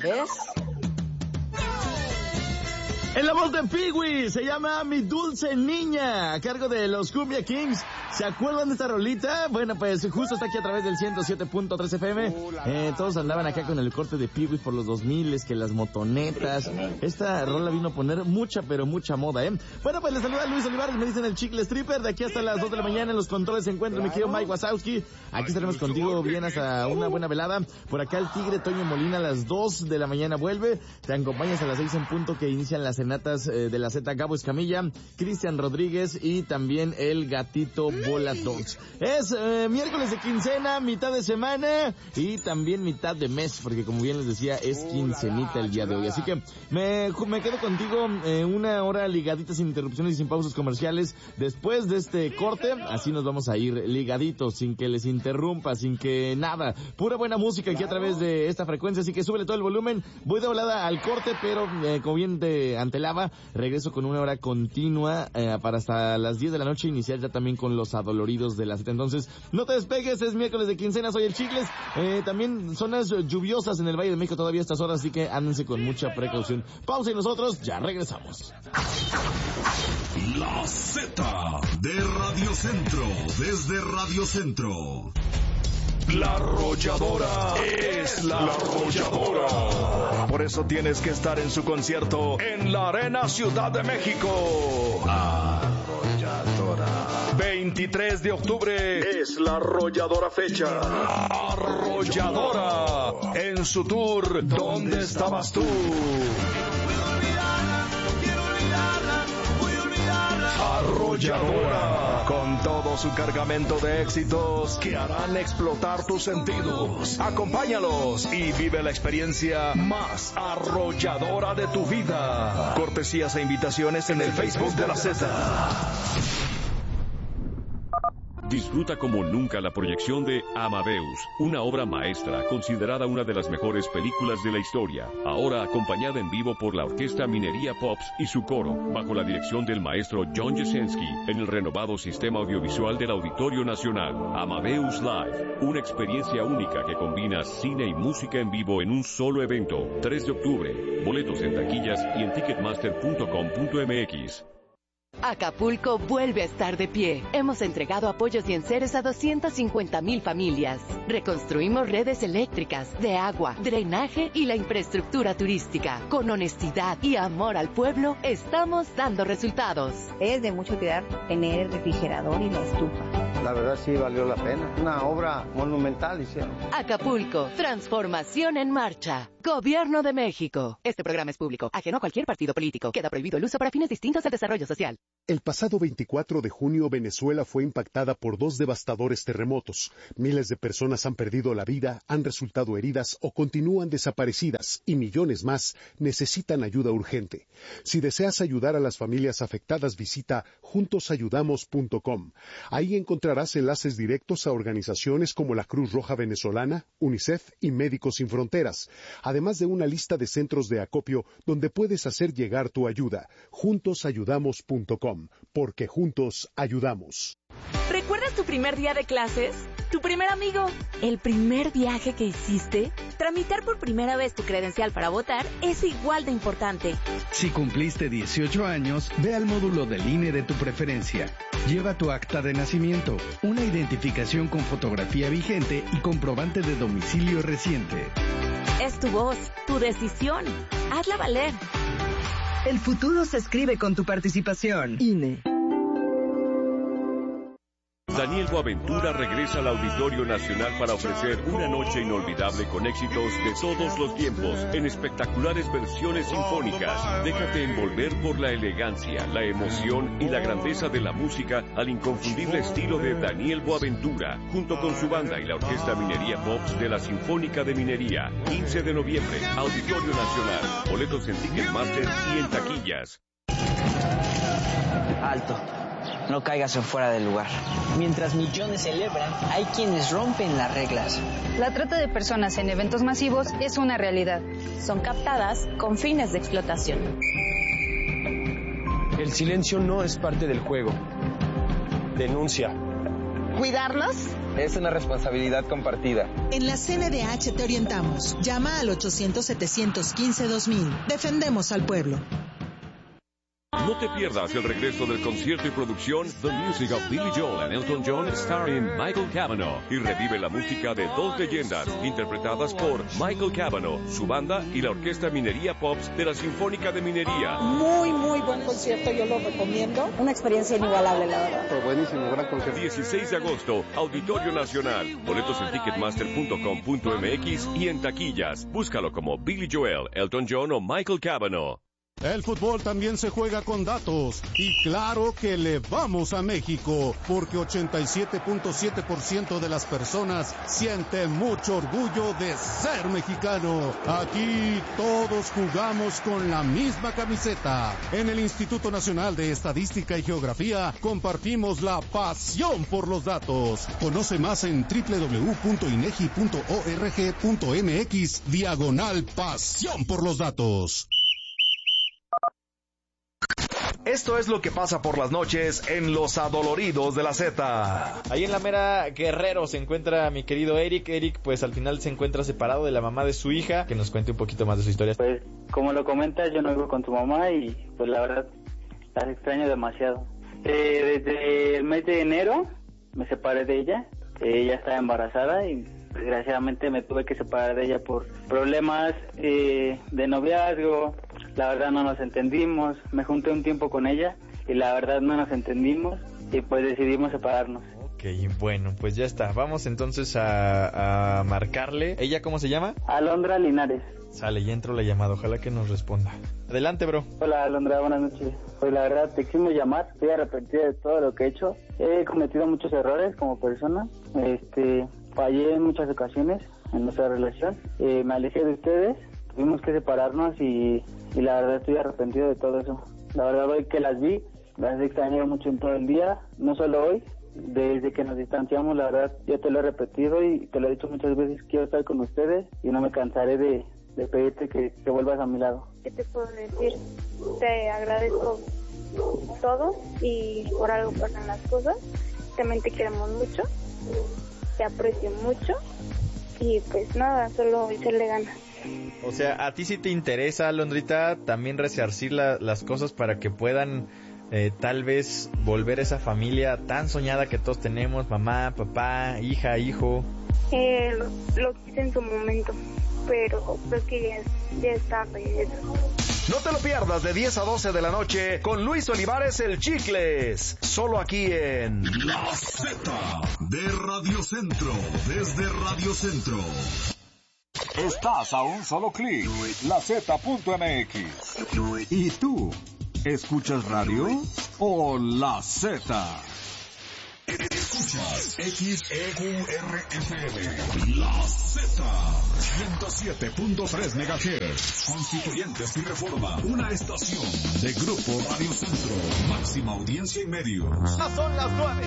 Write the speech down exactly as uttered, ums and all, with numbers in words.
¿ves? En la voz de Pee-wee, se llama Mi Dulce Niña, a cargo de los Cumbia Kings. ¿Se acuerdan de esta rolita? Bueno, pues justo está aquí a través del ciento siete punto tres F M. Eh, todos andaban acá con el corte de Pee-wee por los dos mil, es que las motonetas. Esta rola vino a poner mucha, pero mucha moda, ¿eh? Bueno, pues les saluda Luis Olivares, me dicen el Chicle Stripper. De aquí hasta las dos de la mañana en los controles se encuentra mi querido Mike Wazowski. Aquí estaremos contigo bien hasta una buena velada. Por acá el Tigre Toño Molina a las dos de la mañana vuelve. Te acompañas a las seis en punto que inician las senatas eh, de la Z Gabo Escamilla, Cristian Rodríguez y también el Gatito Bola Dogs. Es eh, miércoles de quincena, mitad de semana y también mitad de mes, porque como bien les decía, es quincenita el día de hoy. Así que me, me quedo contigo eh, una hora ligadita sin interrupciones y sin pausas comerciales después de este corte. Así nos vamos a ir ligaditos, sin que les interrumpa, sin que nada. Pura buena música aquí a través de esta frecuencia, así que súbele todo el volumen. Voy de volada al corte, pero eh, como bien te antelaba, regreso con una hora continua eh, para hasta las diez de la noche iniciar ya también con los adoloridos de la Z. Entonces, no te despegues, es miércoles de quincena, soy el Chicles. Eh, también zonas lluviosas en el Valle de México todavía a estas horas, así que ándense con mucha precaución. Pausa y nosotros ya regresamos. La Z de Radio Centro, desde Radio Centro. La Arrolladora es la Arrolladora. Por eso tienes que estar en su concierto en la Arena Ciudad de México. Arrolladora. veintitrés de octubre es la Arrolladora fecha. Arrolladora en su tour ¿Dónde estabas tú? Arrolladora, con todo su cargamento de éxitos que harán explotar tus sentidos. Acompáñalos y vive la experiencia más arrolladora de tu vida. Cortesías e invitaciones en el Facebook de la Z. Disfruta como nunca la proyección de Amadeus, una obra maestra considerada una de las mejores películas de la historia, ahora acompañada en vivo por la Orquesta Minería Pops y su coro, bajo la dirección del maestro John Jasenski, en el renovado sistema audiovisual del Auditorio Nacional. Amadeus Live, una experiencia única que combina cine y música en vivo en un solo evento. tres de octubre, boletos en taquillas y en ticketmaster punto com punto m x. Acapulco vuelve a estar de pie. Hemos entregado apoyos y enseres a doscientas cincuenta mil familias. Reconstruimos redes eléctricas, de agua, drenaje y la infraestructura turística. Con honestidad y amor al pueblo, estamos dando resultados. Es de mucho cuidar tener el refrigerador y la estufa. La verdad sí valió la pena. Una obra monumental hicieron. Acapulco, transformación en marcha. Gobierno de México. Este programa es público, ajeno a cualquier partido político. Queda prohibido el uso para fines distintos del desarrollo social. El pasado veinticuatro de junio, Venezuela fue impactada por dos devastadores terremotos. Miles de personas han perdido la vida, han resultado heridas o continúan desaparecidas, y millones más necesitan ayuda urgente. Si deseas ayudar a las familias afectadas, visita juntos ayudamos punto com. Ahí encontrarás enlaces directos a organizaciones como la Cruz Roja Venezolana, UNICEF y Médicos Sin Fronteras, además de una lista de centros de acopio donde puedes hacer llegar tu ayuda. juntos ayudamos punto com. Porque juntos ayudamos. ¿Recuerdas tu primer día de clases? ¿Tu primer amigo? ¿El primer viaje que hiciste? Tramitar por primera vez tu credencial para votar es igual de importante. Si cumpliste dieciocho años, ve al módulo del I N E de tu preferencia. Lleva tu acta de nacimiento, una identificación con fotografía vigente y comprobante de domicilio reciente. Es tu voz, tu decisión. Hazla valer. El futuro se escribe con tu participación. I N E. Daniel Boaventura regresa al Auditorio Nacional para ofrecer una noche inolvidable con éxitos de todos los tiempos, en espectaculares versiones sinfónicas. Déjate envolver por la elegancia, la emoción y la grandeza de la música al inconfundible estilo de Daniel Boaventura, junto con su banda y la Orquesta Minería Pops de la Sinfónica de Minería. quince de noviembre, Auditorio Nacional. Boletos en Ticketmaster y en taquillas. Alto. No caigas en fuera del lugar. Mientras millones celebran, hay quienes rompen las reglas. La trata de personas en eventos masivos es una realidad. Son captadas con fines de explotación. El silencio no es parte del juego. Denuncia. Cuidarlos es una responsabilidad compartida. En la C N D H te orientamos. Llama al ochocientos, setecientos quince, dos mil. Defendemos al pueblo. No te pierdas el regreso del concierto y producción The Music of Billy Joel and Elton John starring Michael Cavanaugh, y revive la música de dos leyendas interpretadas por Michael Cavanaugh, su banda y la Orquesta Minería Pops de la Sinfónica de Minería. Muy, muy buen concierto, yo lo recomiendo. Una experiencia inigualable, la verdad. Fue buenísimo, gran concierto. dieciséis de agosto, Auditorio Nacional. Boletos en ticketmaster punto com punto m x y en taquillas. Búscalo como Billy Joel, Elton John o Michael Cavanaugh. El fútbol también se juega con datos, y claro que le vamos a México, porque ochenta y siete punto siete por ciento de las personas siente mucho orgullo de ser mexicano. Aquí todos jugamos con la misma camiseta. En el Instituto Nacional de Estadística y Geografía compartimos la pasión por los datos. Conoce más en doble u doble u doble u punto inegi punto org punto m x diagonal pasión por los datos. Esto es lo que pasa por las noches en Los Adoloridos de la Z. Ahí en la mera Guerrero se encuentra mi querido Eric. Eric, pues al final se encuentra separado de la mamá de su hija. Que nos cuente un poquito más de su historia. Pues, como lo comentas, yo no vivo con tu mamá y pues la verdad las extraño demasiado. Eh, desde el mes de enero me separé de ella. Ella estaba embarazada y desgraciadamente me tuve que separar de ella por problemas eh, de noviazgo. La verdad no nos entendimos, me junté un tiempo con ella y la verdad no nos entendimos y pues decidimos separarnos. Ok, bueno, pues ya está. Vamos entonces a, a marcarle. ¿Ella cómo se llama? Alondra Linares. Sale, ya entró la llamada, ojalá que nos responda. Adelante, bro. Hola, Alondra, buenas noches. Pues la verdad te quisimos llamar, estoy arrepentida de todo lo que he hecho. He cometido muchos errores como persona, este, fallé en muchas ocasiones en nuestra relación, eh, me alejé de ustedes, tuvimos que separarnos y... y la verdad estoy arrepentido de todo eso. La verdad hoy que las vi, las he extrañado mucho en todo el día, no solo hoy, desde que nos distanciamos, la verdad yo te lo he repetido y te lo he dicho muchas veces, quiero estar con ustedes y no me cansaré de, de pedirte que, que vuelvas a mi lado. ¿Qué te puedo decir? Te agradezco todo y por algo pasan las cosas. También te queremos mucho, te aprecio mucho y pues nada, solo echarle ganas. O sea, ¿a ti sí te interesa, Alondrita, también resarcir la, las cosas para que puedan eh, tal vez volver a esa familia tan soñada que todos tenemos, mamá, papá, hija, hijo? Eh, lo, lo quise en su momento, pero creo que ya, ya está eso. No te lo pierdas de diez a doce de la noche con Luis Olivares el Chicles, solo aquí en La Z de Radio Centro, desde Radio Centro. Estás a un solo clic, la zeta punto eme equis. ¿Y tú? ¿Escuchas radio o La Z? Escuchas X E U R F M, La Z, ciento siete punto tres megahertz, Constituyentes y Reforma, una estación de Grupo Radio Centro, máxima audiencia y medios. Son las nueve.